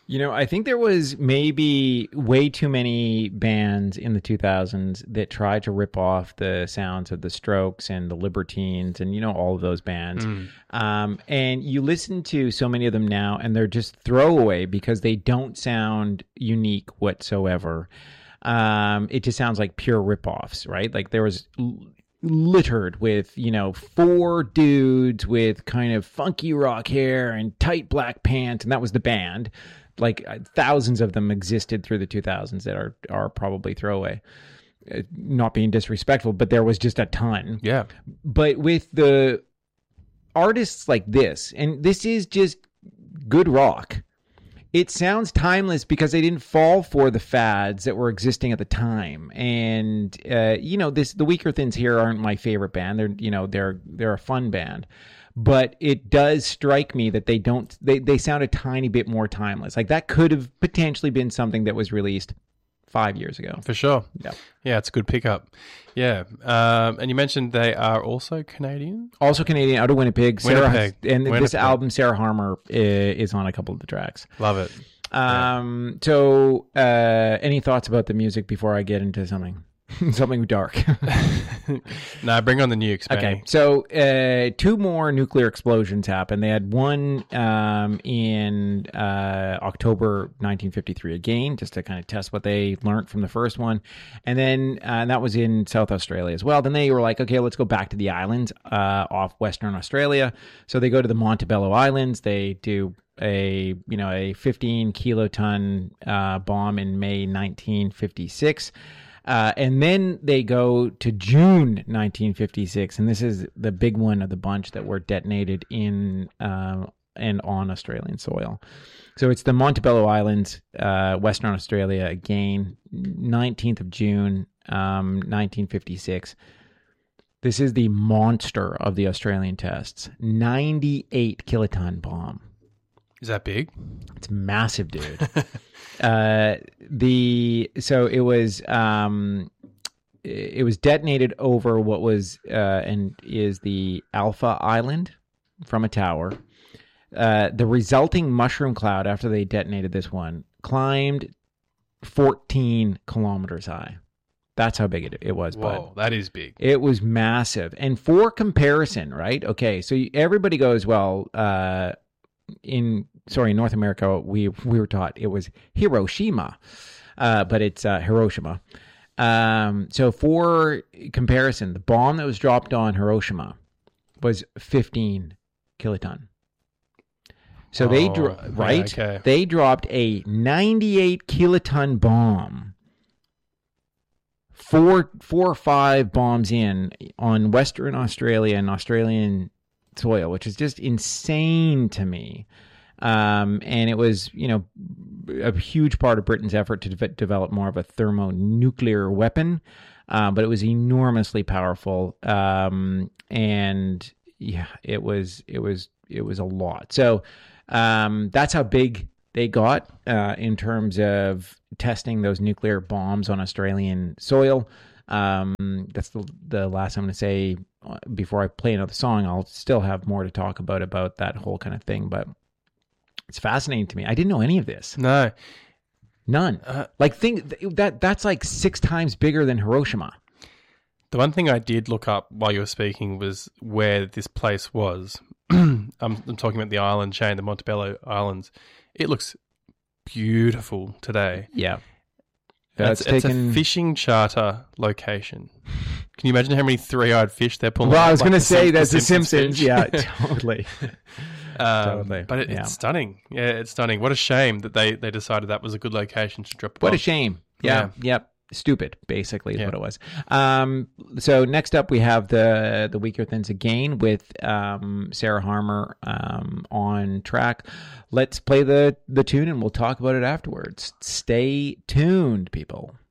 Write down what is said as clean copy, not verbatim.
I think there was maybe way too many bands in the 2000s that tried to rip off the sounds of the Strokes and the Libertines and, all of those bands. And you listen to so many of them now and they're just throwaway because they don't sound unique whatsoever. It just sounds like pure ripoffs, right? Like there was littered with, 4 dudes with kind of funky rock hair and tight black pants. And that was the band. Like thousands of them existed through the 2000s that are probably throwaway. Not being disrespectful, but there was just a ton. Yeah. But with the artists like this, and this is just good rock, it sounds timeless because they didn't fall for the fads that were existing at the time. And the Weaker Thins here aren't my favorite band. They're a fun band. But it does strike me that they sound a tiny bit more timeless. Like that could have potentially been something that was released 5 years ago. For sure. Yeah. Yeah, it's a good pickup. Yeah. And you mentioned they are also Canadian? Also Canadian, out of Winnipeg. Winnipeg. This album, Sarah Harmer, is on a couple of the tracks. Love it. So any thoughts about the music before I get into something? Something dark. No, bring on the nukes, man. Okay, so 2 more nuclear explosions happened. They had one in October 1953 again, just to kind of test what they learned from the first one. And then that was in South Australia as well. Then they were like, okay, let's go back to the islands off Western Australia. So they go to the Montebello Islands. They do a 15 kiloton bomb in May 1956. And then they go to June 1956, and this is the big one of the bunch that were detonated in and on Australian soil. So it's the Montebello Islands, Western Australia, again, 19th of June, 1956. This is the monster of the Australian tests, 98 kiloton bomb. Is that big? It's massive, dude. It was detonated over what was and is the Alpha Island from a tower. The resulting mushroom cloud after they detonated this one climbed 14 kilometers high. That's how big it was. Whoa, that is big. It was massive. And for comparison, right? Okay, so everybody goes, well, in North America, we were taught it was Hiroshima, but it's Hiroshima. So for comparison, the bomb that was dropped on Hiroshima was 15 kiloton. So they dropped a 98 kiloton bomb. Four or five bombs in on Western Australia and Australian soil, which is just insane to me. And it was, a huge part of Britain's effort to develop more of a thermonuclear weapon. But it was enormously powerful. And yeah, it was a lot. So, that's how big they got, in terms of testing those nuclear bombs on Australian soil. That's the last I'm going to say before I play another song. I'll still have more to talk about that whole kind of thing, but it's fascinating to me. I didn't know any of this. No, none. That's like 6 times bigger than Hiroshima. The one thing I did look up while you were speaking was where this place was. I'm talking about the island chain, the Montebello Islands. It looks beautiful today. Yeah. It's a fishing charter location. Can you imagine how many 3-eyed fish they're pulling? Well, I was going to say that's the Simpsons. Yeah, totally. Totally. But it's stunning. Yeah, it's stunning. What a shame that they decided that was a good location to drop a bomb. What a shame. Yeah. Yep. Stupid, basically, is what it was. So next up, we have the Weaker Thins again with Sarah Harmer on track. Let's play the tune and we'll talk about it afterwards. Stay tuned, people.